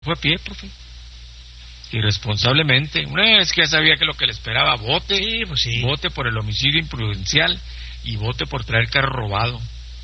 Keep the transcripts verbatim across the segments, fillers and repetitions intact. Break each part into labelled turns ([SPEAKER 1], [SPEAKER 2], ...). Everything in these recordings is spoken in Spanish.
[SPEAKER 1] Fue a pie, profe. Irresponsablemente. Una vez que ya sabía que lo que le esperaba, bote,
[SPEAKER 2] sí, pues sí.
[SPEAKER 1] bote por el homicidio imprudencial y bote por traer carro robado.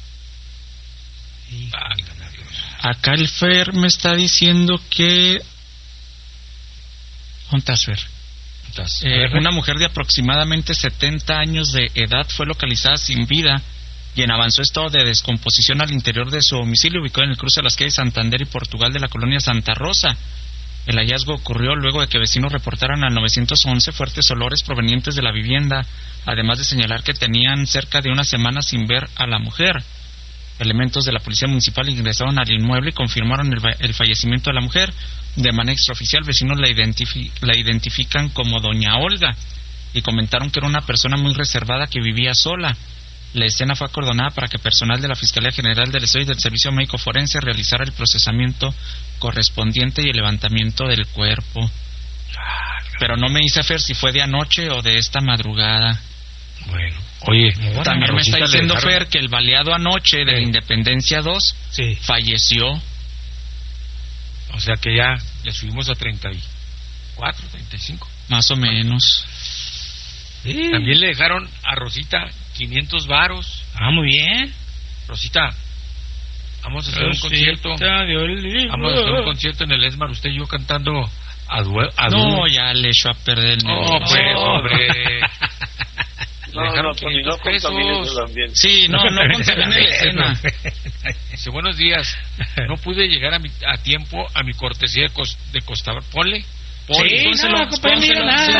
[SPEAKER 2] Sí.
[SPEAKER 1] Válgame Dios.
[SPEAKER 3] Acá el Fer me está diciendo que... ¿Dónde estás, Fer? Eh, una mujer de aproximadamente setenta años de edad fue localizada sin vida y en avanzado estado de descomposición al interior de su domicilio, ubicado en el cruce de las calles Santander y Portugal de la colonia Santa Rosa. El hallazgo ocurrió luego de que vecinos reportaran al nueve once fuertes olores provenientes de la vivienda, además de señalar que tenían cerca de una semana sin ver a la mujer. Elementos de la policía municipal ingresaron al inmueble y confirmaron el, el fallecimiento de la mujer. De manera extraoficial, vecinos la, identifi la identifican como doña Olga y comentaron que era una persona muy reservada que vivía sola. La escena fue acordonada para que personal de la Fiscalía General del Estado y del Servicio Médico Forense realizara el procesamiento correspondiente y el levantamiento del cuerpo. Pero no me dice Fer si fue de anoche o de esta madrugada.
[SPEAKER 1] Bueno, oye,
[SPEAKER 3] también me está diciendo Fer que el baleado anoche de la Independencia dos
[SPEAKER 2] sí.
[SPEAKER 3] falleció.
[SPEAKER 1] O sea que ya le subimos a treinta y cuatro, treinta y cinco.
[SPEAKER 3] Más o menos.
[SPEAKER 1] Sí. También le dejaron a Rosita quinientos varos.
[SPEAKER 2] Ah, muy bien.
[SPEAKER 1] Rosita, vamos a hacer
[SPEAKER 2] Rosita
[SPEAKER 1] un concierto. Vamos a hacer un concierto en el Esmar, usted y yo cantando a dúo.
[SPEAKER 3] No, ya le echó a perder el
[SPEAKER 1] negocio. No, pues, hombre.
[SPEAKER 4] No, no, no, no contamines el ambiente.
[SPEAKER 3] Sí, no, no contamine la escena.
[SPEAKER 1] Dice, buenos días. No pude llegar a, mi, a tiempo a mi cortesía de, cos, de Costa... Ponle. Ponle.
[SPEAKER 2] Sí,
[SPEAKER 1] pónselo,
[SPEAKER 2] no, pónselo, nada.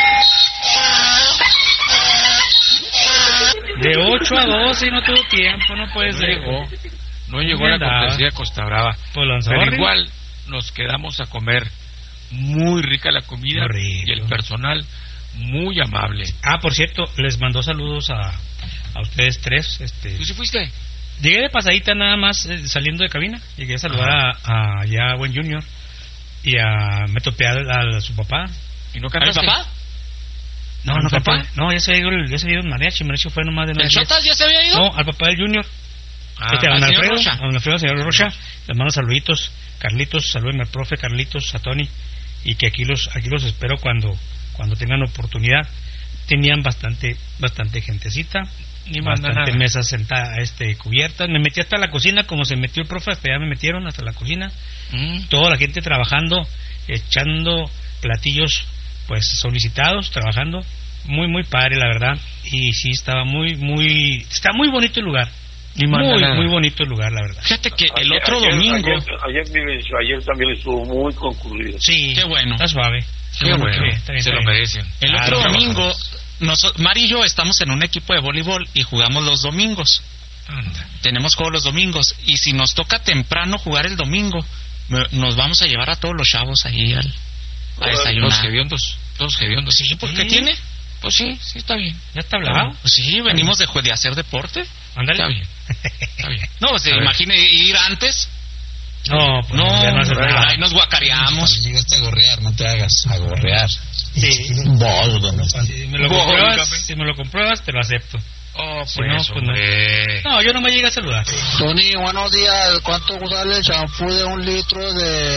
[SPEAKER 2] De ocho a doce y no tuvo tiempo, no puede
[SPEAKER 1] no
[SPEAKER 2] ser.
[SPEAKER 1] Llegó, no llegó a la cortesía de Costa Brava.
[SPEAKER 2] Pues
[SPEAKER 1] pero igual nos quedamos a comer. Muy rica la comida
[SPEAKER 2] Rico.
[SPEAKER 1] Y el personal muy amable.
[SPEAKER 2] Ah, por cierto, les mandó saludos a, a ustedes tres. Este,
[SPEAKER 1] ¿Tú sí fuiste?
[SPEAKER 2] Llegué de pasadita nada más eh, saliendo de cabina. Llegué a saludar a, a ya a Buen Junior y a me topé a, a, a su papá.
[SPEAKER 1] ¿Y no cantaste?
[SPEAKER 3] ¿A mi papá?
[SPEAKER 2] No, no, papá. No, ya se había ido el, ya se había ido el mariachi. Mariachi fue nomás de nueve
[SPEAKER 3] ¿El Chotas ya se había ido?
[SPEAKER 2] No, al papá del Junior.
[SPEAKER 1] Ah,
[SPEAKER 2] este, a don Alfredo,
[SPEAKER 3] Rocha.
[SPEAKER 2] a don Alfredo, señor Rocha. Les mando saluditos. Carlitos, salúdenme al profe Carlitos, a Tony. Y que aquí los aquí los espero cuando cuando tengan oportunidad. Tenían bastante bastante gentecita,
[SPEAKER 1] ni
[SPEAKER 2] bastante mesas sentadas, este, cubiertas. Me metí hasta la cocina, como se metió el profe, hasta allá me metieron hasta la cocina.
[SPEAKER 1] Mm.
[SPEAKER 2] Toda la gente trabajando, echando platillos pues solicitados, trabajando. Muy, muy padre, la verdad. Y sí, estaba muy, muy... Está muy bonito el lugar. Muy, muy bonito el lugar, la verdad.
[SPEAKER 3] Fíjate que el
[SPEAKER 4] ayer,
[SPEAKER 3] otro
[SPEAKER 4] ayer,
[SPEAKER 3] domingo...
[SPEAKER 4] Ayer, ayer, ayer también estuvo muy concurrido.
[SPEAKER 2] Sí,
[SPEAKER 3] qué bueno.
[SPEAKER 2] Está suave.
[SPEAKER 1] Qué, qué bueno, bien, está bien,
[SPEAKER 3] se
[SPEAKER 1] está
[SPEAKER 3] lo
[SPEAKER 1] bien.
[SPEAKER 3] merecen. El ah, otro no, domingo, nos, Mari y yo estamos en un equipo de voleibol y jugamos los domingos. Anda. Tenemos juegos los domingos. Y si nos toca temprano jugar el domingo, nos vamos a llevar a todos los chavos ahí al, a desayunar.
[SPEAKER 1] Todos hediondos. Todos hediondos.
[SPEAKER 3] Sí, ¿por qué tiene?
[SPEAKER 1] Pues sí, sí está bien.
[SPEAKER 2] ¿Ya está hablado?
[SPEAKER 3] Pues sí, venimos de, de hacer deporte.
[SPEAKER 2] Ándale.
[SPEAKER 1] Está bien. Está bien.
[SPEAKER 3] No, se imagine ir antes.
[SPEAKER 2] No, pues
[SPEAKER 3] no,
[SPEAKER 2] ya no hace nada.
[SPEAKER 3] Ahí nos guacareamos.
[SPEAKER 5] No llegaste a gorrear, no te hagas a gorrear.
[SPEAKER 2] Sí.
[SPEAKER 5] Bol,
[SPEAKER 2] si me lo compruebas, si me lo compruebas, te lo acepto.
[SPEAKER 1] Oh,
[SPEAKER 2] si
[SPEAKER 1] pues,
[SPEAKER 2] no, pues no. No, yo no me llegué a saludar.
[SPEAKER 5] Tony, buenos días. ¿Cuánto sale el champú de un litro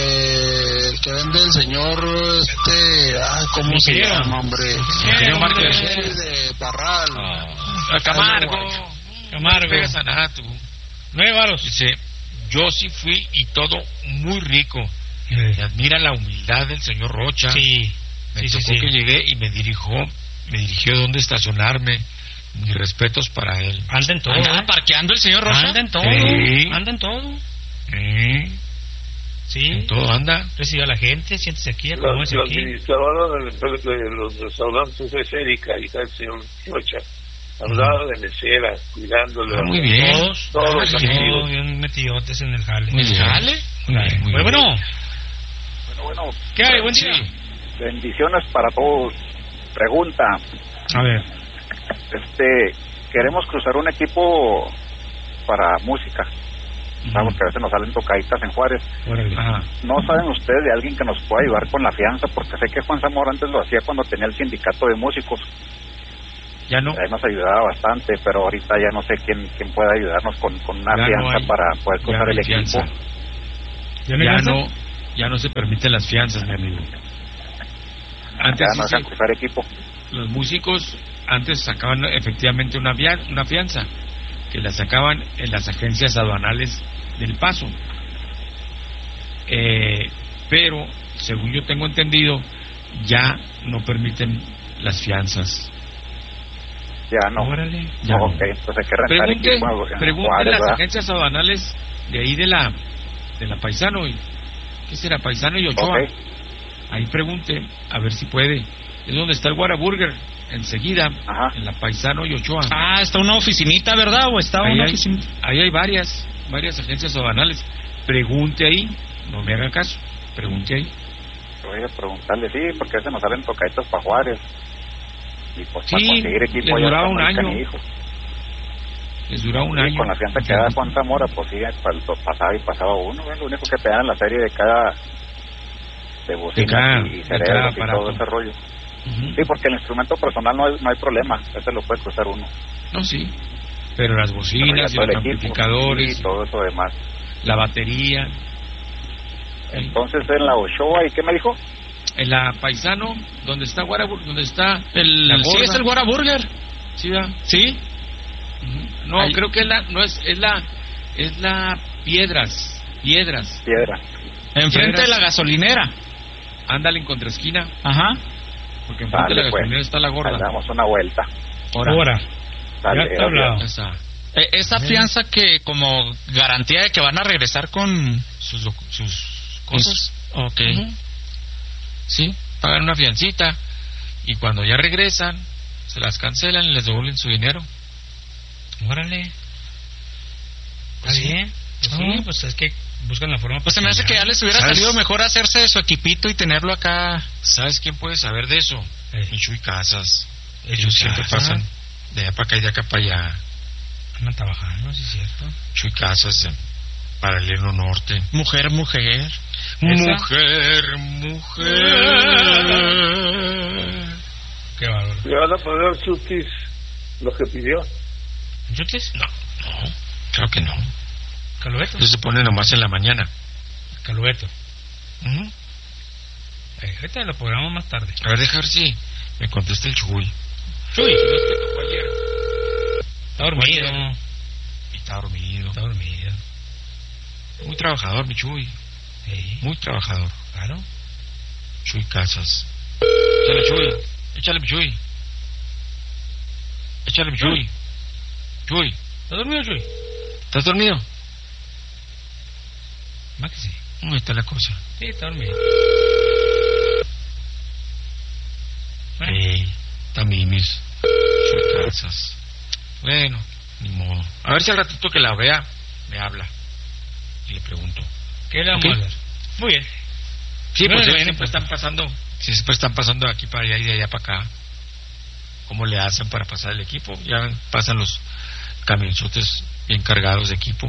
[SPEAKER 5] de el que vende el señor este, ah, cómo
[SPEAKER 2] Mi
[SPEAKER 5] se
[SPEAKER 2] querido.
[SPEAKER 5] llama, hombre?
[SPEAKER 1] Señor Márquez
[SPEAKER 5] de Parral.
[SPEAKER 1] Oh, Camargo.
[SPEAKER 2] Camargo.
[SPEAKER 1] No pegas a nada tú.
[SPEAKER 2] Nueve varos.
[SPEAKER 1] Dice, yo sí fui y todo muy rico.
[SPEAKER 2] Sí.
[SPEAKER 1] Me admira la humildad del señor Rocha.
[SPEAKER 2] Sí.
[SPEAKER 1] Me
[SPEAKER 2] sí,
[SPEAKER 1] tocó
[SPEAKER 2] sí, sí.
[SPEAKER 1] que llegué y me dirigió, me dirigió dónde estacionarme. Mis respetos para él.
[SPEAKER 2] Anda en todo.
[SPEAKER 3] ¿Anda parqueando el señor Rocha?
[SPEAKER 2] Anda en todo.
[SPEAKER 1] Sí.
[SPEAKER 2] Anda en todo.
[SPEAKER 1] Sí.
[SPEAKER 2] Sí.
[SPEAKER 1] En todo anda.
[SPEAKER 2] Recibe a la gente, siéntese aquí,
[SPEAKER 4] La,
[SPEAKER 2] acomódese
[SPEAKER 4] la
[SPEAKER 2] aquí.
[SPEAKER 4] administradora de, de los restaurantes es Erika, hija del señor Rocha. Hablaba de mesera, cuidándole.
[SPEAKER 1] Ah, muy bien.
[SPEAKER 2] Todos,
[SPEAKER 4] todos los
[SPEAKER 2] todos
[SPEAKER 4] amigos.
[SPEAKER 2] bien metidotes en el jale.
[SPEAKER 1] ¿En el jale? Muy bien, muy
[SPEAKER 2] Bueno,
[SPEAKER 1] bien.
[SPEAKER 2] bueno.
[SPEAKER 6] Bueno, bueno.
[SPEAKER 2] ¿Qué hay? Buen día.
[SPEAKER 1] Sí.
[SPEAKER 6] Bendiciones para todos. Pregunta.
[SPEAKER 2] A ver.
[SPEAKER 6] Este, queremos cruzar un equipo para música. Sabemos que a veces nos salen tocaditas en Juárez.
[SPEAKER 2] Ajá.
[SPEAKER 6] ¿No saben ustedes de alguien que nos pueda ayudar con la fianza? Porque sé que Juan Zamora antes lo hacía cuando tenía el sindicato de músicos.
[SPEAKER 1] Ya no.
[SPEAKER 6] Ahí nos ayudaba bastante, pero ahorita ya no sé quién quién puede ayudarnos con, con una
[SPEAKER 1] Ya
[SPEAKER 6] fianza
[SPEAKER 1] no hay,
[SPEAKER 6] para poder cruzar
[SPEAKER 1] ya
[SPEAKER 6] el
[SPEAKER 1] no hay
[SPEAKER 6] equipo.
[SPEAKER 2] ¿Ya no?
[SPEAKER 1] Ya
[SPEAKER 2] hay
[SPEAKER 1] no, ya no se permiten las fianzas, mi amigo. Antes
[SPEAKER 6] Ya no
[SPEAKER 1] sí
[SPEAKER 6] dejan
[SPEAKER 1] se-
[SPEAKER 6] cruzar equipo.
[SPEAKER 1] los músicos antes sacaban efectivamente una, via- una fianza, que la sacaban en las agencias aduanales del Paso. Eh, pero, según yo tengo entendido, ya no permiten las fianzas.
[SPEAKER 6] Ya no.
[SPEAKER 2] Órale.
[SPEAKER 1] Ya no.
[SPEAKER 6] Ok, pues hay que rentar
[SPEAKER 1] Pregunte,
[SPEAKER 6] equipo en
[SPEAKER 1] pregunte
[SPEAKER 6] Juárez,
[SPEAKER 1] las
[SPEAKER 6] ¿verdad?
[SPEAKER 1] agencias aduanales de ahí de la de la Paisano y ¿qué será? Paisano y Ochoa.
[SPEAKER 6] Ok.
[SPEAKER 1] Ahí pregunte a ver si puede. Es donde está el Whataburger, enseguida,
[SPEAKER 6] Ajá.
[SPEAKER 1] en la Paisano y Ochoa.
[SPEAKER 3] Ah, está una oficinita, ¿verdad? ¿O está
[SPEAKER 1] ahí,
[SPEAKER 3] una
[SPEAKER 1] hay,
[SPEAKER 3] oficinita?
[SPEAKER 1] ahí hay varias, varias agencias aduanales. Pregunte ahí, no me haga caso. Pregunte ahí.
[SPEAKER 6] Voy a preguntarle, sí, porque a veces nos salen tocaditos para Juárez. Y pues
[SPEAKER 1] Sí,
[SPEAKER 6] para conseguir equipo
[SPEAKER 1] les
[SPEAKER 6] ya
[SPEAKER 1] duraba
[SPEAKER 6] está
[SPEAKER 1] un
[SPEAKER 6] muy
[SPEAKER 1] año.
[SPEAKER 6] canijo.
[SPEAKER 1] Les dura un
[SPEAKER 6] Sí,
[SPEAKER 1] año.
[SPEAKER 6] con la fianza que da Juan Zamora, pues sí, pa- pasaba y pasaba uno. ¿Ves? Lo único que te dan en la serie de cada. de bocinas
[SPEAKER 1] cada-
[SPEAKER 6] y
[SPEAKER 1] de
[SPEAKER 6] cerebros
[SPEAKER 1] cada
[SPEAKER 6] y
[SPEAKER 1] aparato.
[SPEAKER 6] todo ese rollo.
[SPEAKER 1] Ujú.
[SPEAKER 6] Sí, porque el instrumento personal no hay, no hay problema, ese lo puede cruzar uno.
[SPEAKER 1] No, sí. Pero las
[SPEAKER 6] Pero ya
[SPEAKER 1] bocinas y
[SPEAKER 6] todo
[SPEAKER 1] los
[SPEAKER 6] el equipo,
[SPEAKER 1] amplificadores,
[SPEAKER 6] y todo eso demás.
[SPEAKER 1] la batería.
[SPEAKER 6] Entonces en la Ochoa, ¿y qué me dijo?
[SPEAKER 1] En la Paisano, donde está Whataburger, donde está
[SPEAKER 3] El,
[SPEAKER 1] la
[SPEAKER 3] sí,
[SPEAKER 1] gorda.
[SPEAKER 3] es el Whataburger.
[SPEAKER 1] ¿Sí, va?
[SPEAKER 3] Sí.
[SPEAKER 1] Ujú. No,
[SPEAKER 3] Ahí.
[SPEAKER 1] creo que es la, no es, es la, es la Piedras, Piedras.
[SPEAKER 6] Piedra.
[SPEAKER 3] Enfrente de la
[SPEAKER 1] Piedras.
[SPEAKER 3] gasolinera.
[SPEAKER 1] Ándale en contraesquina,
[SPEAKER 3] Ajá.
[SPEAKER 1] porque enfrente de
[SPEAKER 6] Dale,
[SPEAKER 1] la
[SPEAKER 6] pues.
[SPEAKER 1] gasolinera está la
[SPEAKER 6] Ahí
[SPEAKER 1] gorda.
[SPEAKER 6] damos una vuelta.
[SPEAKER 2] Ahora.
[SPEAKER 6] Dale,
[SPEAKER 2] Ya está
[SPEAKER 6] gracias.
[SPEAKER 2] hablado.
[SPEAKER 1] Esa,
[SPEAKER 3] Eh, esa fianza que como garantía de que van a regresar con
[SPEAKER 1] sus, docu- sus cosas.
[SPEAKER 3] Ok.
[SPEAKER 1] Ujú. Sí, pagan una fiancita y cuando ya regresan se las cancelan y les devuelven su dinero.
[SPEAKER 2] Órale. Está
[SPEAKER 1] Pues sí.
[SPEAKER 2] bien. Pues
[SPEAKER 3] Ah.
[SPEAKER 2] sí, pues es que buscan la forma.
[SPEAKER 3] Pues se me hace que ya les hubiera
[SPEAKER 1] ¿Sabes?
[SPEAKER 3] salido mejor hacerse de su equipito y tenerlo acá.
[SPEAKER 1] ¿Sabes quién puede saber de eso?
[SPEAKER 2] Eh.
[SPEAKER 1] Mi Chuy Casas.
[SPEAKER 2] El
[SPEAKER 1] Ellos siempre
[SPEAKER 2] Casas.
[SPEAKER 1] pasan de allá para acá y de acá para allá.
[SPEAKER 2] Andan trabajando, sí es cierto.
[SPEAKER 1] Chuy Casas, eh, Paralelo Norte.
[SPEAKER 3] Mujer, mujer.
[SPEAKER 1] Mujer, mujer.
[SPEAKER 2] Qué bárbaro.
[SPEAKER 4] Le van a poner sutis lo que pidió.
[SPEAKER 2] ¿Chutes?
[SPEAKER 1] No, no, creo que no.
[SPEAKER 2] Calueto.
[SPEAKER 1] Eso se pone nomás en la mañana.
[SPEAKER 2] Calueto.
[SPEAKER 1] Ujú.
[SPEAKER 2] Eh, ahorita lo programamos más tarde.
[SPEAKER 1] A ver, deja ver si me contesta el Chuy.
[SPEAKER 2] Chuy.
[SPEAKER 1] Si no es que tocó ayer.
[SPEAKER 2] Está dormido.
[SPEAKER 1] Y está dormido.
[SPEAKER 2] Está dormido.
[SPEAKER 1] Muy trabajador, mi Chuy.
[SPEAKER 2] Sí,
[SPEAKER 1] Muy trabajador.
[SPEAKER 2] claro.
[SPEAKER 1] Chuy Casas. Échale, Chuy. Échale, mi Chuy. Échale, mi Chuy. Chuy,
[SPEAKER 2] ¿Está dormido, Chuy?
[SPEAKER 1] ¿estás dormido?
[SPEAKER 2] Más que sí.
[SPEAKER 1] Ahí está la cosa.
[SPEAKER 2] Sí, está dormido. Bueno,
[SPEAKER 1] Ey, también mis Chuy Casas. Bueno, ni modo. A ver si al ratito que la vea, me habla. Y le pregunto.
[SPEAKER 2] ¿qué le vamos
[SPEAKER 1] ok.
[SPEAKER 2] a hacer? Muy bien.
[SPEAKER 1] Sí,
[SPEAKER 2] Bueno,
[SPEAKER 1] pues
[SPEAKER 2] bueno,
[SPEAKER 1] siempre
[SPEAKER 2] pues.
[SPEAKER 1] están pasando, siempre están pasando de aquí para allá y de allá para acá. ¿Cómo le hacen para pasar el equipo? Ya pasan los camionzotes bien cargados de equipo.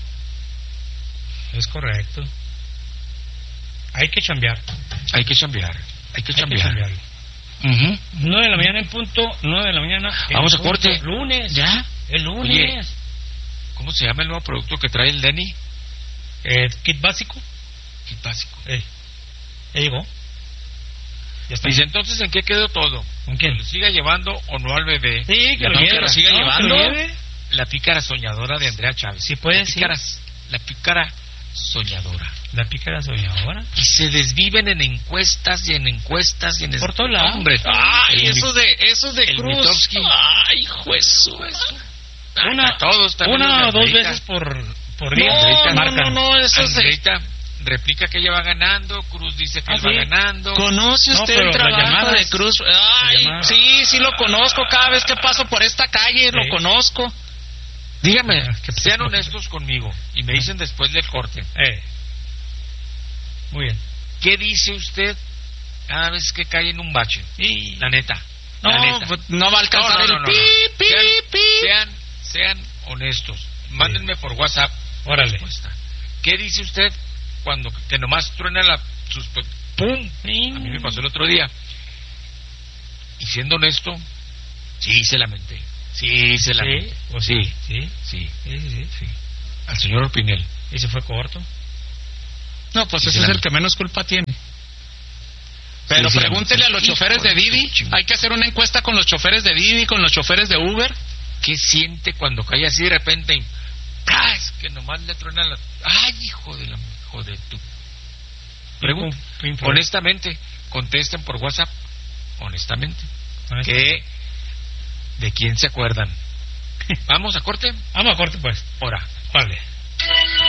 [SPEAKER 2] Es correcto. Hay que chambear.
[SPEAKER 1] Hay que chambear, hay que
[SPEAKER 2] Hay que
[SPEAKER 1] chambear.
[SPEAKER 2] chambearlo.
[SPEAKER 1] Ujú.
[SPEAKER 2] nueve de la mañana en punto. nueve de la mañana. en
[SPEAKER 1] Vamos a
[SPEAKER 2] punto.
[SPEAKER 1] corte.
[SPEAKER 2] Lunes.
[SPEAKER 1] ¿Ya?
[SPEAKER 2] El lunes.
[SPEAKER 1] Oye. ¿Cómo se llama el nuevo producto que trae el Denny?
[SPEAKER 2] Eh, kit básico.
[SPEAKER 1] Kit básico.
[SPEAKER 2] Eh, ya llegó. Ya está.
[SPEAKER 1] Dice, entonces, ¿en qué quedó todo?
[SPEAKER 2] ¿Con
[SPEAKER 1] ¿Que
[SPEAKER 2] quién?
[SPEAKER 1] lo siga llevando o no al bebé?
[SPEAKER 2] Sí, que
[SPEAKER 1] La
[SPEAKER 2] lo
[SPEAKER 1] pícara-
[SPEAKER 2] lleve.
[SPEAKER 3] lo siga
[SPEAKER 2] No, que
[SPEAKER 3] llevando.
[SPEAKER 2] lo lleve.
[SPEAKER 1] La pícara soñadora de Andrea Chávez.
[SPEAKER 2] Sí puede,
[SPEAKER 1] la
[SPEAKER 2] sí.
[SPEAKER 1] pícara, La pícara soñadora.
[SPEAKER 2] La pícara soñadora.
[SPEAKER 1] Y se desviven en encuestas y en encuestas y en...
[SPEAKER 2] Por todos lados.
[SPEAKER 1] Hombre,
[SPEAKER 3] Ay,
[SPEAKER 1] el-
[SPEAKER 3] esos de, esos de
[SPEAKER 1] el
[SPEAKER 3] Cruz.
[SPEAKER 1] Mitofsky.
[SPEAKER 3] Ay, hijo de su-
[SPEAKER 2] Una,
[SPEAKER 1] a todos también
[SPEAKER 2] una
[SPEAKER 1] los
[SPEAKER 2] o dos
[SPEAKER 1] Andreita.
[SPEAKER 2] veces por, por día.
[SPEAKER 3] No, no,
[SPEAKER 2] marcan.
[SPEAKER 3] no, no, esos de...
[SPEAKER 1] Andreita replica que ella va ganando, Cruz dice que
[SPEAKER 2] ¿Ah,
[SPEAKER 1] él
[SPEAKER 2] sí?
[SPEAKER 1] va ganando.
[SPEAKER 3] ¿Conoce
[SPEAKER 2] No,
[SPEAKER 3] usted
[SPEAKER 2] pero
[SPEAKER 3] el
[SPEAKER 2] la
[SPEAKER 3] trabajo
[SPEAKER 2] llamada
[SPEAKER 3] de
[SPEAKER 2] es-
[SPEAKER 3] Cruz? Ay,
[SPEAKER 2] llamada.
[SPEAKER 3] sí, sí lo conozco. Cada vez que paso por esta calle lo
[SPEAKER 2] Sí.
[SPEAKER 3] conozco.
[SPEAKER 1] Dígame,
[SPEAKER 2] Ah, qué
[SPEAKER 1] sean
[SPEAKER 2] pesado.
[SPEAKER 1] honestos conmigo y me dicen después del corte,
[SPEAKER 2] Eh. Muy bien.
[SPEAKER 1] ¿qué dice usted cada vez que cae en un bache?
[SPEAKER 2] Y...
[SPEAKER 1] La neta.
[SPEAKER 3] No,
[SPEAKER 1] la neta.
[SPEAKER 3] pues, no va a alcanzar
[SPEAKER 1] No, no, no,
[SPEAKER 3] el
[SPEAKER 1] no,
[SPEAKER 3] pi,
[SPEAKER 1] no.
[SPEAKER 3] pi,
[SPEAKER 1] Sean,
[SPEAKER 3] pi.
[SPEAKER 1] sean, sean honestos. Mándenme por WhatsApp la
[SPEAKER 2] Órale.
[SPEAKER 1] respuesta. ¿Qué dice usted cuando que nomás truena la sus pum? A mí me pasó el otro día. Y siendo honesto, sí se lamenté. Sí se lamenté.
[SPEAKER 2] Sí, o
[SPEAKER 1] sí,
[SPEAKER 2] sí.
[SPEAKER 1] sí,
[SPEAKER 2] Sí, sí, sí.
[SPEAKER 1] sí. Al señor Orpinel.
[SPEAKER 2] Y se fue corto.
[SPEAKER 3] No, pues ese es el que menos culpa tiene. Pero sí, pregúntele a los choferes de Didi. Hay que hacer una encuesta con los choferes de Didi, con los choferes de Uber.
[SPEAKER 1] ¿Qué siente cuando cae así de repente? ¡Ah! Es que nomás le truena la... ¡Ay, hijo de la... hijo de tu... Pregunta. Honestamente, contesten por WhatsApp. Honestamente. ¿Qué? ¿De quién se acuerdan? ¿Vamos a corte?
[SPEAKER 2] Vamos a corte, pues.
[SPEAKER 1] Ahora.
[SPEAKER 2] Vale.